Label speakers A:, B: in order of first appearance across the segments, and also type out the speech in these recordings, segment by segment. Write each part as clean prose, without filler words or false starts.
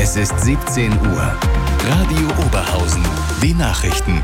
A: Es ist 17 Uhr. Radio Oberhausen. Die Nachrichten.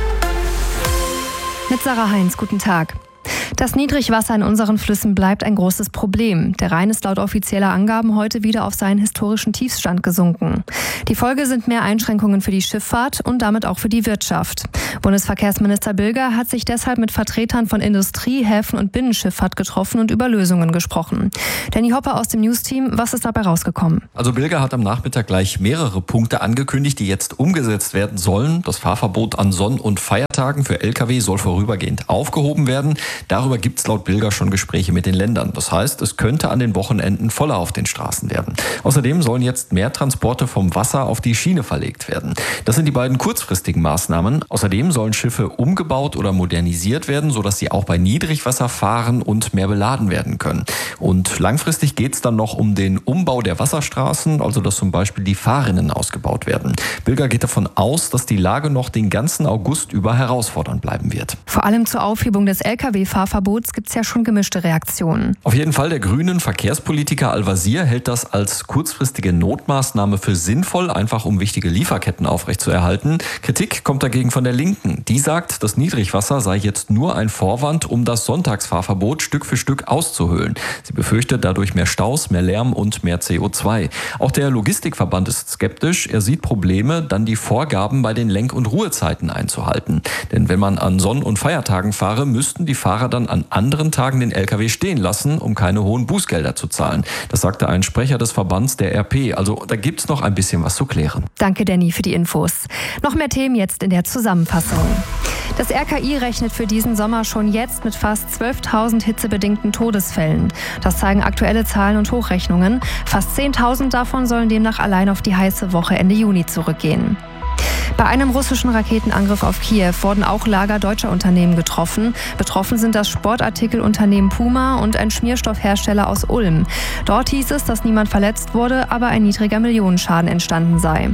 B: Mit Sarah Heinz, guten Tag. Das Niedrigwasser in unseren Flüssen bleibt ein großes Problem. Der Rhein ist laut offizieller Angaben heute wieder auf seinen historischen Tiefstand gesunken. Die Folge sind mehr Einschränkungen für die Schifffahrt und damit auch für die Wirtschaft. Bundesverkehrsminister Bilger hat sich deshalb mit Vertretern von Industrie, Häfen und Binnenschifffahrt getroffen und über Lösungen gesprochen. Danny Hopper aus dem News-Team, was ist dabei rausgekommen?
C: Also Bilger hat am Nachmittag gleich mehrere Punkte angekündigt, die jetzt umgesetzt werden sollen. Das Fahrverbot an Sonn- und Feiertagen für Lkw soll vorübergehend aufgehoben werden. Darüber gibt es laut Bilger schon Gespräche mit den Ländern. Das heißt, es könnte an den Wochenenden voller auf den Straßen werden. Außerdem sollen jetzt mehr Transporte vom Wasser auf die Schiene verlegt werden. Das sind die beiden kurzfristigen Maßnahmen. Außerdem sollen Schiffe umgebaut oder modernisiert werden, sodass sie auch bei Niedrigwasser fahren und mehr beladen werden können. Und langfristig geht es dann noch um den Umbau der Wasserstraßen, also dass zum Beispiel die Fahrrinnen ausgebaut werden. Bilger geht davon aus, dass die Lage noch den ganzen August über herausfordernd bleiben wird.
B: Vor allem zur Aufhebung des Lkw-Fahrverbots gibt es ja schon gemischte Reaktionen.
C: Auf jeden Fall, der grünen Verkehrspolitiker Al-Wazir hält das als kurzfristige Notmaßnahme für sinnvoll, einfach um wichtige Lieferketten aufrechtzuerhalten. Kritik kommt dagegen von der Linken. Die sagt, das Niedrigwasser sei jetzt nur ein Vorwand, um das Sonntagsfahrverbot Stück für Stück auszuhöhlen. Sie befürchtet dadurch mehr Staus, mehr Lärm und mehr CO2. Auch der Logistikverband ist skeptisch. Er sieht Probleme, dann die Vorgaben bei den Lenk- und Ruhezeiten einzuhalten. Denn wenn man an Sonn- und Feiertagen fahre, müssten die Fahrer dann an anderen Tagen den Lkw stehen lassen, um keine hohen Bußgelder zu zahlen. Das sagte ein Sprecher des Verbands der RP. Also da gibt es noch ein bisschen was zu klären.
B: Danke, Danny, für die Infos. Noch mehr Themen jetzt in der Zusammenfassung. Das RKI rechnet für diesen Sommer schon jetzt mit fast 12.000 hitzebedingten Todesfällen. Das zeigen aktuelle Zahlen und Hochrechnungen. Fast 10.000 davon sollen demnach allein auf die heiße Woche Ende Juni zurückgehen. Bei einem russischen Raketenangriff auf Kiew wurden auch Lager deutscher Unternehmen getroffen. Betroffen sind das Sportartikelunternehmen Puma und ein Schmierstoffhersteller aus Ulm. Dort hieß es, dass niemand verletzt wurde, aber ein niedriger Millionenschaden entstanden sei.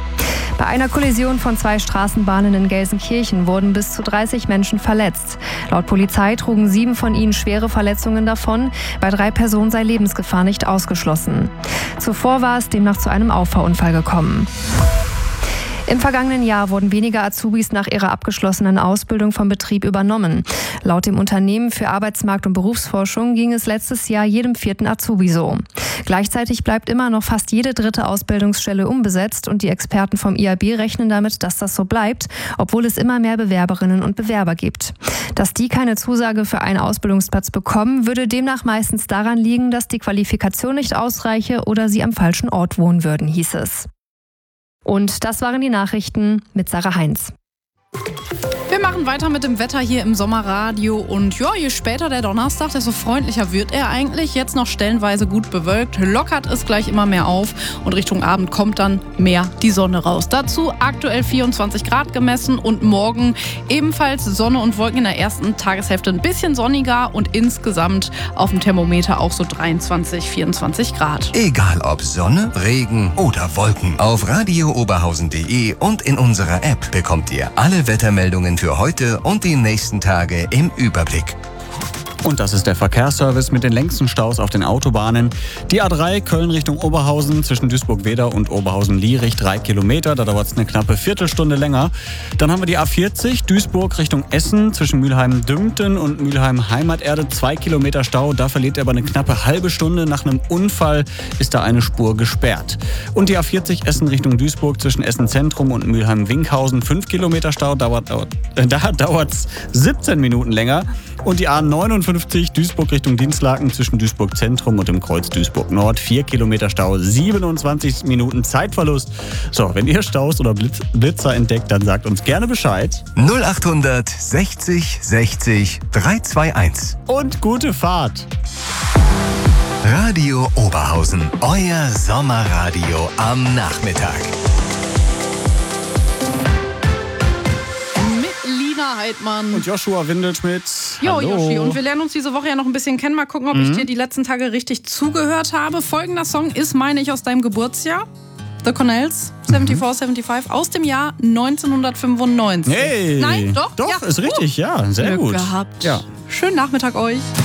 B: Bei einer Kollision von 2 Straßenbahnen in Gelsenkirchen wurden bis zu 30 Menschen verletzt. Laut Polizei trugen 7 von ihnen schwere Verletzungen davon. Bei 3 Personen sei Lebensgefahr nicht ausgeschlossen. Zuvor war es demnach zu einem Auffahrunfall gekommen. Im vergangenen Jahr wurden weniger Azubis nach ihrer abgeschlossenen Ausbildung vom Betrieb übernommen. Laut dem Unternehmen für Arbeitsmarkt- und Berufsforschung ging es letztes Jahr jedem 4. Azubi so. Gleichzeitig bleibt immer noch fast jede 3. Ausbildungsstelle unbesetzt und die Experten vom IAB rechnen damit, dass das so bleibt, obwohl es immer mehr Bewerberinnen und Bewerber gibt. Dass die keine Zusage für einen Ausbildungsplatz bekommen, würde demnach meistens daran liegen, dass die Qualifikation nicht ausreiche oder sie am falschen Ort wohnen würden, hieß es. Und das waren die Nachrichten mit Sarah Heinz.
D: Wir machen weiter mit dem Wetter hier im Sommerradio und ja, je später der Donnerstag, desto freundlicher wird er eigentlich. Jetzt noch stellenweise gut bewölkt, lockert es gleich immer mehr auf und Richtung Abend kommt dann mehr die Sonne raus. Dazu aktuell 24 Grad gemessen und morgen ebenfalls Sonne und Wolken in der ersten Tageshälfte ein bisschen sonniger und insgesamt auf dem Thermometer auch so 23, 24 Grad.
A: Egal ob Sonne, Regen oder Wolken. Auf radiooberhausen.de und in unserer App bekommt ihr alle Wettermeldungen für heute und die nächsten Tage im Überblick.
E: Und das ist der Verkehrsservice mit den längsten Staus auf den Autobahnen. Die A3 Köln Richtung Oberhausen zwischen Duisburg-Wedau und Oberhausen-Lierich 3 Kilometer. Da dauert es eine knappe Viertelstunde länger. Dann haben wir die A40 Duisburg Richtung Essen zwischen Mülheim-Dümpten und Mülheim-Heimaterde 2 Kilometer Stau. Da verliert er aber eine knappe halbe Stunde. Nach einem Unfall ist da eine Spur gesperrt. Und die A40 Essen Richtung Duisburg zwischen Essen-Zentrum und Mülheim-Winkhausen 5 Kilometer Stau. Da dauert es 17 Minuten länger. Und die A59 Duisburg Richtung Dinslaken zwischen Duisburg Zentrum und dem Kreuz Duisburg Nord 4 Kilometer Stau, 27 Minuten Zeitverlust. So, wenn ihr Staus oder Blitzer entdeckt, dann sagt uns gerne Bescheid.
A: 0800 60 60 321.
E: Und gute Fahrt.
A: Radio Oberhausen, euer Sommerradio am Nachmittag.
D: Heidmann.
E: Und Joshua Windelschmidt.
D: Jo,
E: Hallo.
D: Joshi. Und wir lernen uns diese Woche ja noch ein bisschen kennen. Mal gucken, ob ich dir die letzten Tage richtig zugehört habe. Folgender Song ist, meine ich, aus deinem Geburtsjahr. The Connells, 7475, aus dem Jahr 1995.
E: Hey.
D: Nein, doch?
E: Doch,
D: Ja.
E: ist richtig, ja. Sehr
D: Glück
E: gut.
D: gehabt.
E: Ja.
D: Schönen Nachmittag euch.